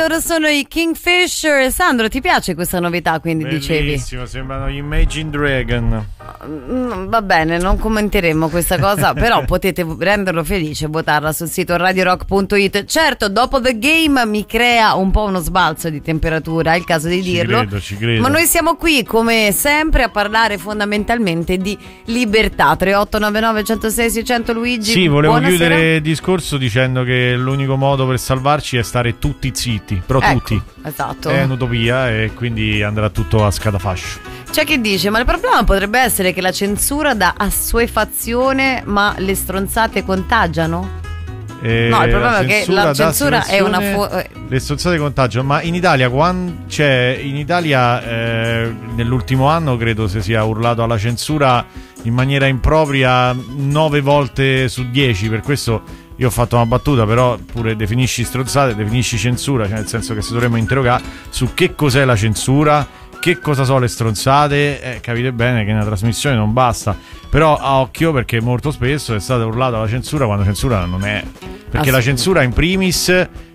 loro sono i Kingfisher. Sandro, ti piace questa novità? Quindi bellissimo, sembrano gli Imagine Dragon. Va bene, non commenteremo questa cosa, però potete renderlo felice, votarla sul sito radiorock.it. Certo, dopo The Game mi crea un po' uno sbalzo di temperatura, è il caso di dirlo. Ci credo. Ma noi siamo qui come sempre a parlare fondamentalmente di libertà. 3899 106 600. Luigi, sì, volevo buonasera. chiudere il discorso dicendo che l'unico modo per salvarci è stare tutti zitti, però ecco, tutti. Esatto. È un'utopia e quindi andrà tutto a scatafascio. C'è chi dice, ma il problema potrebbe essere che la censura dà assuefazione, ma le stronzate contagiano? No, il problema è che la censura è una le stronzate contagiano, ma in Italia nell'ultimo anno credo si sia urlato alla censura in maniera impropria 9 volte su 10, per questo io ho fatto una battuta, però pure definisci stronzate, definisci censura, cioè nel senso che se dovremmo interrogare su che cos'è la censura, che cosa sono le stronzate, capite bene che nella trasmissione non basta, però a occhio, perché molto spesso è stata urlata la censura quando censura non è, perché la censura in primis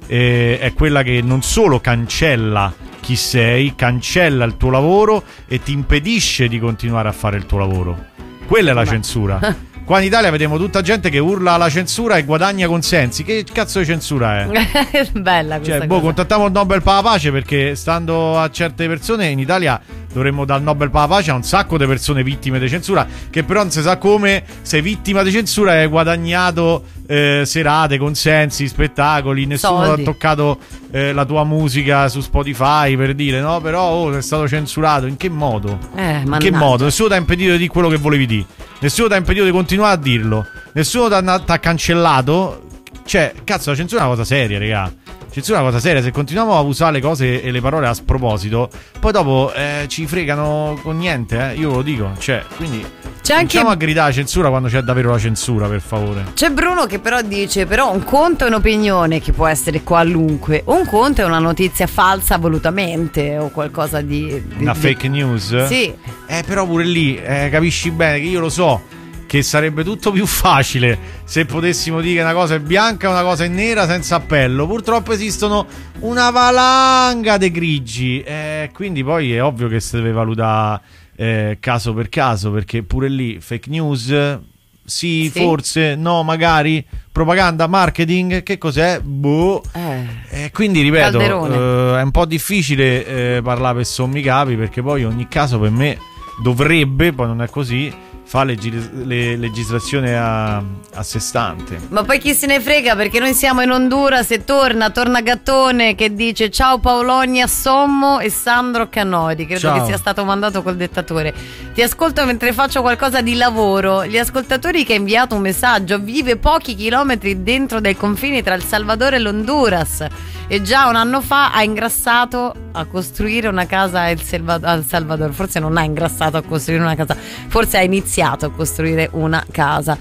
è quella che non solo cancella chi sei, cancella il tuo lavoro e ti impedisce di continuare a fare il tuo lavoro. Quella è la censura. Qua in Italia vediamo tutta gente che urla alla censura e guadagna consensi. Che cazzo di censura è? Bella questa cosa. Contattiamo il Nobel per la pace, perché stando a certe persone in Italia dovremmo dare il Nobel per la pace a un sacco di persone vittime di censura, che però non si sa come sei vittima di censura e hai guadagnato serate, consensi, spettacoli, nessuno ha toccato la tua musica su Spotify, per dire, no? Però sei stato censurato. In che modo? In che modo? Nessuno ti ha impedito di dire quello che volevi dire, nessuno ti ha impedito di continuare a dirlo, nessuno ti ha cancellato. Cioè, cazzo, la censura è una cosa seria, raga. Censura è una cosa seria. Se continuiamo a usare le cose e le parole a sproposito, poi dopo ci fregano con niente, io ve lo dico. Cioè, quindi cominciamo a gridare censura quando c'è davvero la censura, per favore. C'è Bruno che però dice: però un conto è un'opinione che può essere qualunque, un conto è una notizia falsa volutamente o qualcosa di una fake news. Sì. Però pure lì capisci bene che io lo so che sarebbe tutto più facile se potessimo dire che una cosa è bianca e una cosa è nera senza appello. Purtroppo esistono una valanga di grigi, quindi poi è ovvio che si deve valutare caso per caso, perché pure lì fake news sì, forse no, magari propaganda, marketing, che cos'è? Boh. Quindi ripeto, è un po' difficile parlare per sommi capi, perché poi ogni caso per me dovrebbe, poi non è così, fa legislazione a sé stante. Ma poi chi se ne frega, perché noi siamo in Honduras e torna Gattone che dice: ciao Paolonia Sommo e Sandro Canodi. Credo che sia stato mandato col dettatore. Ti ascolto mentre faccio qualcosa di lavoro. Gli ascoltatori che ha inviato un messaggio: vive pochi chilometri dentro dai confini tra il Salvador e l'Honduras e già un anno fa ha ingrassato a costruire una casa al Salvador. Forse non ha ingrassato a costruire una casa, forse ha iniziato a costruire una casa.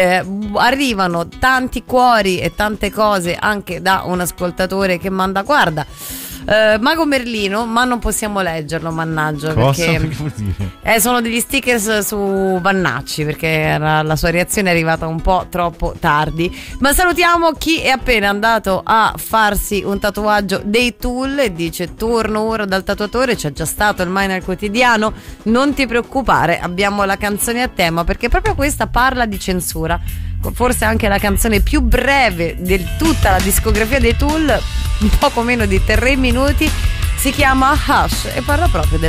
Arrivano tanti cuori e tante cose anche da un ascoltatore che manda: guarda, Mago Merlino, ma non possiamo leggerlo, mannaggia. Cosa? Perché vuol dire? sono degli stickers su Vannacci, perché la sua reazione è arrivata un po' troppo tardi. Ma salutiamo chi è appena andato a farsi un tatuaggio dei Tool e dice: torno ora dal tatuatore, c'è già stato il Mai nel quotidiano, non ti preoccupare, abbiamo la canzone a tema, perché proprio questa parla di censura, forse anche la canzone più breve di tutta la discografia dei Tool, un poco meno di 3 minuti, si chiama Hush e parla proprio del